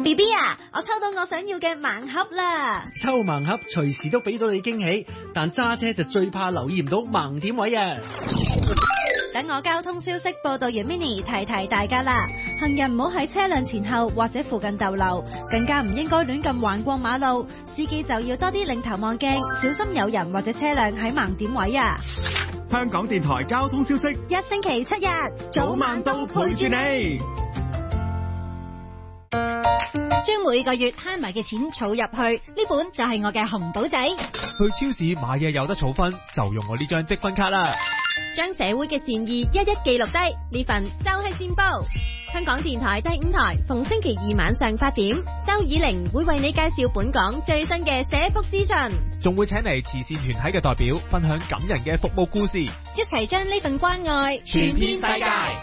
BB 啊，我抽到我想要嘅盲盒啦！ 抽盲盒隨時都俾到你驚喜，但揸車就最怕留意唔到盲點位啊！ 等我交通消息報道完 Mini 提提大家啦，行人唔好喺車輛前後或者附近逗留，更加唔應該亂咁橫過馬路，司機就要多啲擰頭望鏡，小心有人或者車輛喺盲點位啊！ 香港電台交通消息， 一星期7日， 早晚都陪住你。 將每個月慳埋嘅錢儲入去，呢本就係我嘅紅簿仔。 去超市買嘢有得儲分，就用我呢張積分卡啦。 將社會嘅善意一一記錄低，呢份就係善報。香港電台第5台，逢星期2晚上8點，周以玲會為你介紹本港最新嘅社福資訊， 仲會請嚟慈善團體嘅代表，分享感人嘅服務故事， 一齊將呢份關愛傳遍世界。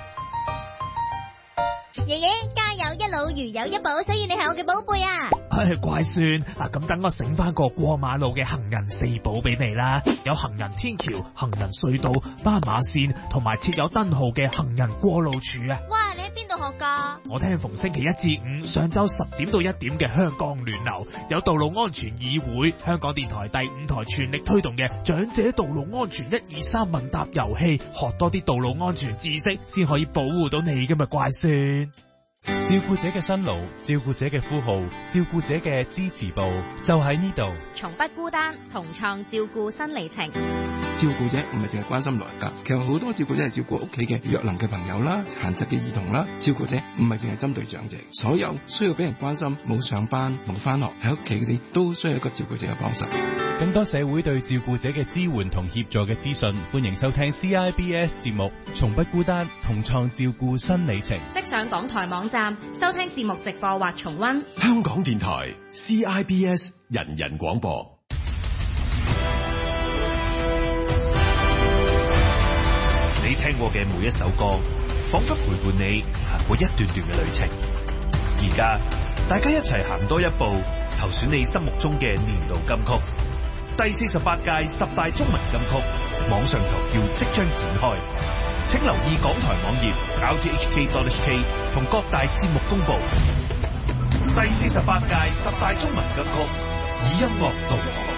爺爺加油，一老如有一寶，所以你係我嘅寶貝啊！ 乖孫啊，咁等我醒翻個過馬路嘅行人4寶俾你啦，有行人天橋、行人隧道、斑馬線同埋設有燈號嘅行人過路處啊！ 哇，你喺邊度學噶？ 我聽逢星期1至5上晝10點到1點嘅香港暖流，有道路安全議會，香港電台第5台全力推動嘅長者道路安全123問答遊戲，學多啲道路安全知識，先可以保護到你㗎嘛，乖孫。 照顧者嘅辛勞，照顧者嘅呼號，照顧者嘅支持部就喺呢度。 從不孤單，同創照顧新里程。 照顧者唔係淨係關心老人家，其實好多照顧者係照顧屋企嘅弱能嘅朋友啦、殘疾嘅兒童啦。照顧者唔係淨係針對長者，所有需要俾人關心、冇上班、冇翻學喺屋企嗰啲，都需要一個照顧者嘅幫手。 更多社會對照顧者嘅支援同協助嘅資訊，歡迎收聽 CIBS 節目《從不孤單，同創照顧新里程》。 即上港台網站收聽節目直播或重溫。 香港電台 CIBS 人人廣播。你聽過嘅每一首歌，仿佛陪伴你行過一段段嘅旅程。而家大家一齊行多一步，投選你心目中嘅年度金曲。第48屆10大中文金曲網上投票即將展開，請留意港台網頁 rthk.hk 同各大節目公布。第48屆10大中文金曲，以音樂導航。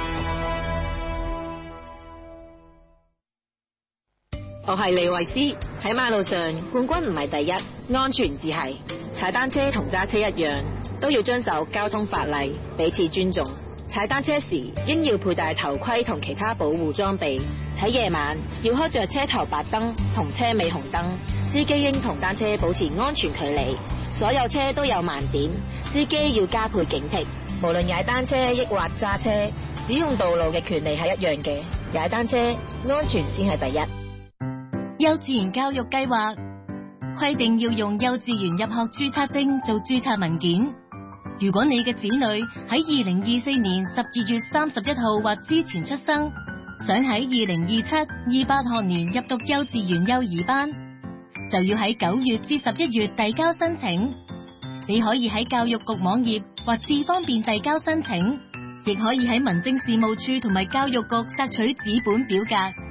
我係李慧詩，喺馬路上冠軍唔係第一，安全至係。踩單車同揸車一樣，都要遵守交通法例，彼此尊重。踩單車時應要佩戴頭盔同其他保護裝備。喺夜晚要開着車頭白燈同車尾紅燈，司機應同單車保持安全距離。所有車都有盲點，司機要加倍警惕。無論踩單車抑或揸車，使用道路嘅權利係一樣嘅。踩單車安全先係第一。 幼稚園教育計劃規定要用幼稚園入學註冊證做註冊文件。如果你嘅子女喺2024年12月31號或之前出生，想喺2027-28學年入讀幼稚園幼兒班，就要喺9月至11月遞交申請。你可以喺教育局網頁或智方便遞交申請，亦可以喺民政事務處同埋教育局索取紙本表格。